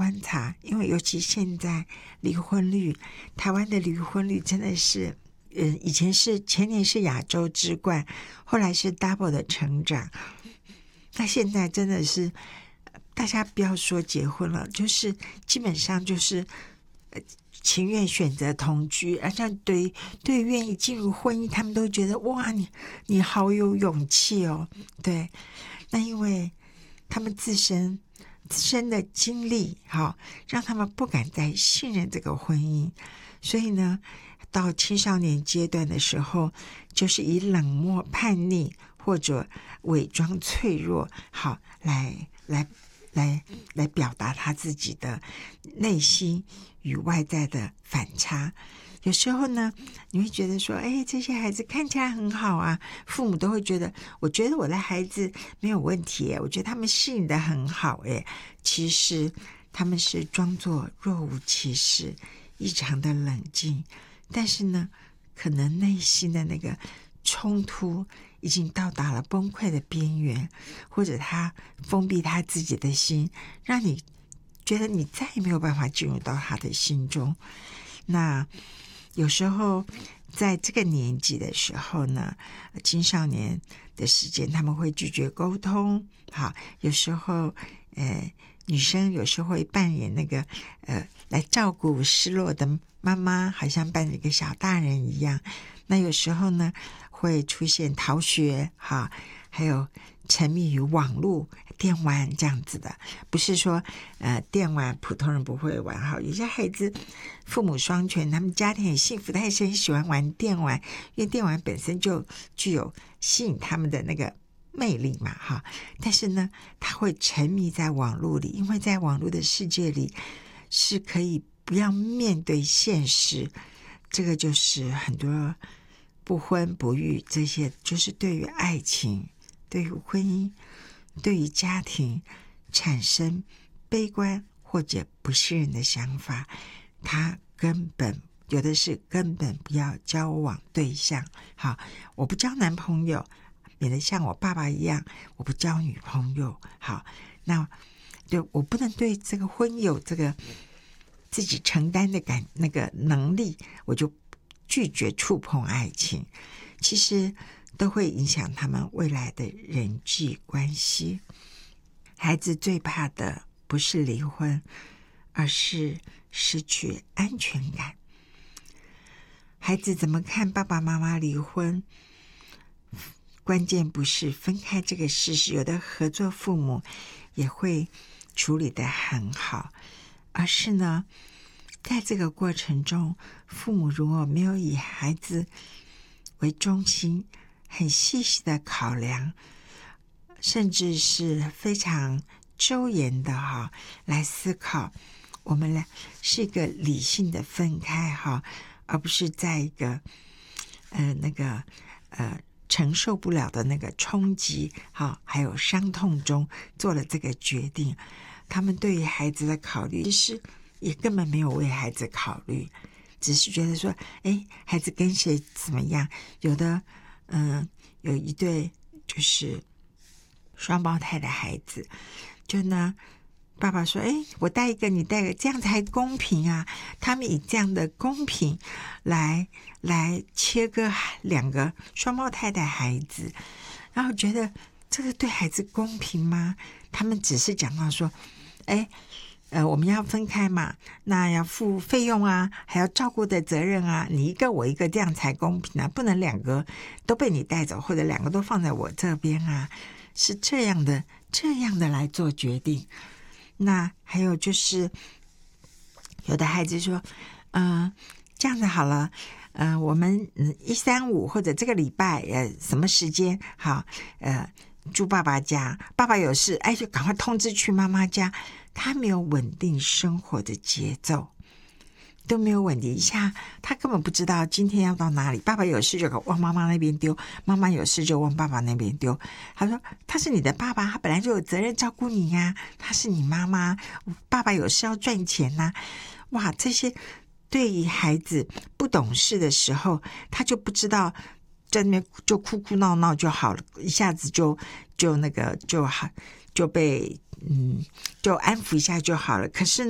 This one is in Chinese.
观察，因为尤其现在离婚率，台湾的离婚率真的是以前前年是亚洲之冠，后来是 double 的成长，那现在真的是大家不要说结婚了，就是基本上就是情愿选择同居，而且对愿意进入婚姻，他们都觉得哇，你好有勇气哦。对，那因为他们自身的经历让他们不敢再信任这个婚姻，所以呢，到青少年阶段的时候，就是以冷漠、叛逆或者伪装脆弱来表达他自己的内心与外在的反差。有时候呢，你会觉得说，这些孩子看起来很好啊，父母都会觉得，我觉得我的孩子没有问题，我觉得他们适应的很好，其实他们是装作若无其事，异常的冷静，但是呢，可能内心的那个冲突已经到达了崩溃的边缘，或者他封闭他自己的心，让你觉得你再也没有办法进入到他的心中。那有时候在这个年纪的时候呢，青少年的时间他们会拒绝沟通，有时候女生有时候会扮演那个来照顾失落的妈妈，好像扮演一个小大人一样。那有时候呢会出现逃学还有沉迷于网络电玩这样子的，不是说电玩普通人不会玩有些孩子父母双全，他们家庭很幸福，他也是很喜欢玩电玩，因为电玩本身就具有吸引他们的那个魅力嘛但是呢他会沉迷在网络里，因为在网络的世界里是可以不要面对现实，这个就是很多不婚不育，这些就是对于爱情、对于婚姻、对于家庭产生悲观或者不信任的想法，他根本有的是根本不要交往对象。我不交男朋友，免得像我爸爸一样我不交女朋友。那对我不能对这个婚有这个自己承担的那个能力，我就拒绝触碰爱情，其实都会影响他们未来的人际关系。孩子最怕的不是离婚，而是失去安全感。孩子怎么看爸爸妈妈离婚，关键不是分开这个事实，有的合作父母也会处理得很好，而是呢在这个过程中，父母如果没有以孩子为中心，很细细的考量，甚至是非常周延的来思考，我们俩是一个理性的分开而不是在一个承受不了的那个冲击还有伤痛中做了这个决定。他们对于孩子的考虑其实也根本没有为孩子考虑，只是觉得说孩子跟谁怎么样。有的有一对就是双胞胎的孩子，就呢爸爸说我带一个你带一个，这样才公平啊。他们以这样的公平来切割两个双胞胎的孩子，然后觉得这个对孩子公平吗？他们只是讲到说我们要分开嘛，那要付费用啊，还要照顾的责任啊，你一个我一个，这样才公平啊，不能两个都被你带走，或者两个都放在我这边啊，是这样的来做决定。那还有就是有的孩子说这样子好了，我们1、3、5或者这个礼拜什么时间好住爸爸家，爸爸有事就赶快通知去妈妈家。他没有稳定生活的节奏，都没有稳定一下，他根本不知道今天要到哪里。爸爸有事就往妈妈那边丢，妈妈有事就往爸爸那边丢。他说他是你的爸爸，他本来就有责任照顾你呀，他是你妈妈，爸爸有事要赚钱啊。哇，这些对于孩子不懂事的时候，他就不知道，在那边就哭哭闹闹就好了，一下子就被就安抚一下就好了。可是